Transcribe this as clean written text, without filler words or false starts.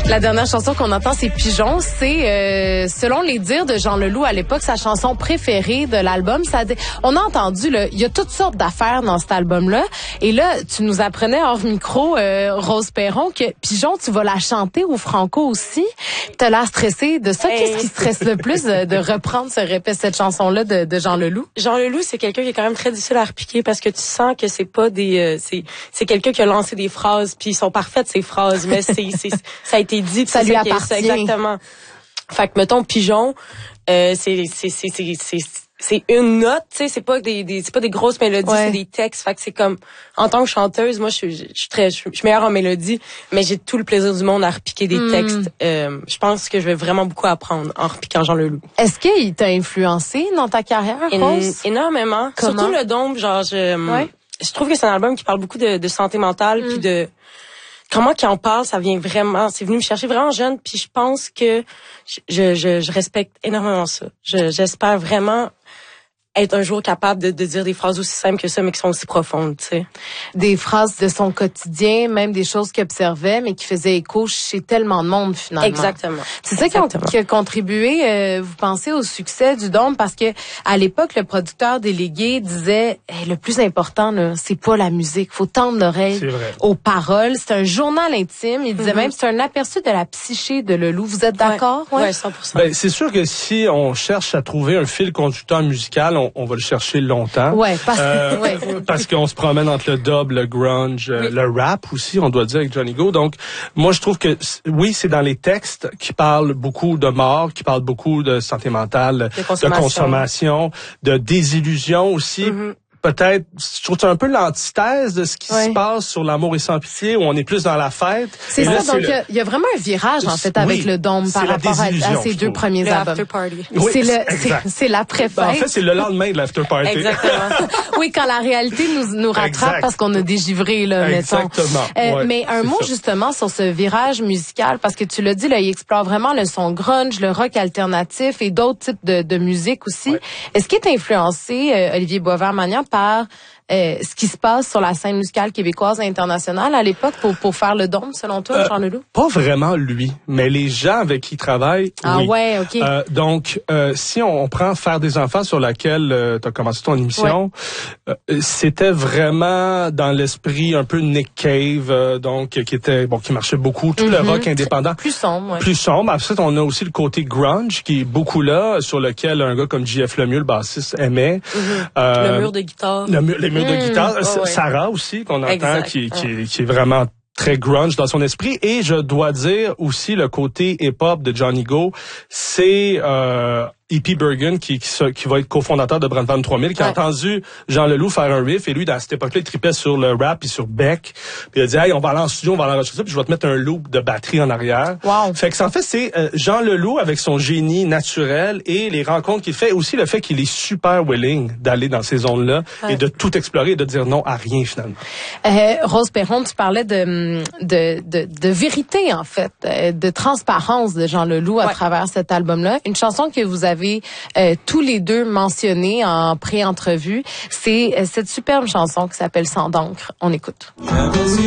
La dernière chanson qu'on entend, c'est Pigeon. C'est, selon les dires de Jean Leloup à l'époque, sa chanson préférée de l'album. On a entendu, là, il y a toutes sortes d'affaires dans cet album-là. Et là, tu nous apprenais hors micro, Rose Perron, que Pigeon, tu vas la chanter au Franco aussi. T'as l'air stressée de ça. Qu'est-ce qui stresse le plus de reprendre cette chanson-là de Jean Leloup? Jean Leloup, c'est quelqu'un qui est quand même très difficile à repiquer parce que tu sens que c'est pas des, c'est quelqu'un qui a lancé des phrases puis ils sont parfaites ces phrases, mais ça a été dit. Ça lui appartient. Exactement. Fait que mettons Pigeon, c'est une note, tu sais, c'est pas des grosses mélodies, c'est des textes. Fait que c'est comme, en tant que chanteuse, moi, je suis meilleure en mélodie, mais j'ai tout le plaisir du monde à repiquer des textes. Je pense que je vais vraiment beaucoup apprendre en repiquant Jean Leloup. Est-ce qu'il t'a influencé dans ta carrière, Rose? Énormément. Comment? Surtout le Dôme, genre, je trouve que c'est un album qui parle beaucoup de santé mentale, puis de comment qu'il en parle, ça vient vraiment, c'est venu me chercher vraiment jeune, puis je pense que je respecte énormément ça. J'espère vraiment être un jour capable de dire des phrases aussi simples que ça, mais qui sont aussi profondes, tu sais. Des phrases de son quotidien, même des choses qu'il observait, mais qui faisaient écho chez tellement de monde, finalement. Exactement. C'est ça qui a contribué, vous pensez, au succès du Dôme, parce que à l'époque, le producteur délégué disait, le plus important, là, c'est pas la musique. Faut tendre l'oreille aux paroles. C'est un journal intime. Il disait même, c'est un aperçu de la psyché de Leloup. Vous êtes d'accord? Ouais, 100%. Ben, c'est sûr que si on cherche à trouver un fil conducteur musical, on va le chercher longtemps. Ouais, parce qu'on se promène entre le dub, le grunge, le rap aussi, on doit dire, avec Johnny Go. Donc, moi, je trouve que, oui, c'est dans les textes qui parlent beaucoup de mort, qui parlent beaucoup de santé mentale, de consommation, de désillusion aussi. Peut-être, je trouve que c'est un peu l'antithèse de ce qui se passe sur L'amour et sans pitié, où on est plus dans la fête. C'est ça, donc il y a vraiment un virage, en fait, avec le Dôme par rapport à ces deux premiers albums. After party. Oui, c'est l'après-fête. Ben, en fait, c'est le lendemain de l'after party. Exactement. Oui, quand la réalité nous rattrape parce qu'on a dégivré, là, mettons. Exactement. Mais un mot, justement, sur ce virage musical, parce que tu l'as dit, là, il explore vraiment le son grunge, le rock alternatif et d'autres types de musique aussi. Est-ce qu'il est influencé, Olivier Boisvert-Magnan, par ce qui se passe sur la scène musicale québécoise et internationale à l'époque pour faire le Dôme, selon toi, Jean Leloup? Pas vraiment lui, mais les gens avec qui il travaille, oui. Ouais, OK. Donc, si on prend Faire des enfants, sur laquelle tu as commencé ton émission, c'était vraiment dans l'esprit un peu Nick Cave, donc qui marchait beaucoup, tout le rock indépendant. Plus sombre, ouais. Plus sombre. Ensuite, on a aussi le côté grunge, qui est beaucoup là, sur lequel un gars comme J.F. Lemieux, le bassiste, aimait. Le mur de guitare. Les murs de guitare. Sarah aussi, qu'on entend, qui est vraiment très grunge dans son esprit. Et je dois dire aussi le côté hip-hop de Johnny Go, c'est E.P. Bergen qui va être cofondateur de Brandvan 3000, qui a entendu Jean Leloup faire un riff, et lui, dans cette époque-là, il tripait sur le rap et sur Beck. Puis il a dit, hey, on va aller en studio, on va aller enregistrer ça, puis je vais te mettre un loop de batterie en arrière. Wow. Fait que en fait, c'est Jean Leloup avec son génie naturel et les rencontres qu'il fait, aussi le fait qu'il est super willing d'aller dans ces zones-là et de tout explorer et de dire non à rien, finalement. Rose Perron, tu parlais de vérité, en fait, de transparence de Jean Leloup à travers cet album-là. Une chanson que vous avez tous les deux mentionné en pré-entrevue, c'est cette superbe chanson qui s'appelle Sang d'encre. On écoute.